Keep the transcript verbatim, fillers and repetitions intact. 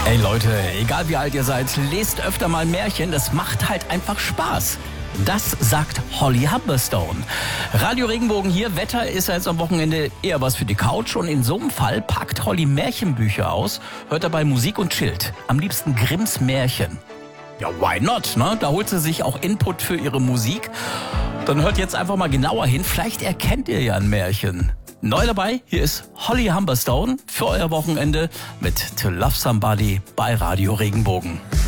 Ey Leute, egal wie alt ihr seid, lest öfter mal Märchen, das macht halt einfach Spaß. Das sagt Holly Humberstone. Radio Regenbogen hier, Wetter ist jetzt am Wochenende eher was für die Couch und in so einem Fall packt Holly Märchenbücher aus, hört dabei Musik und chillt. Am liebsten Grimms Märchen. Ja, why not, ne? Da holt sie sich auch Input für ihre Musik. Dann hört jetzt einfach mal genauer hin, vielleicht erkennt ihr ja ein Märchen. Neu dabei, hier ist Holly Humberstone für euer Wochenende mit To Love Somebody bei Radio Regenbogen.